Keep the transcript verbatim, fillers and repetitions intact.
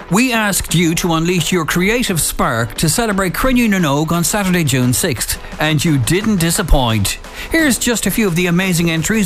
We asked you to unleash your creative spark to celebrate Cruinniú na nÓg on Saturday, June sixth, and you didn't disappoint. Here's just a few of the amazing entries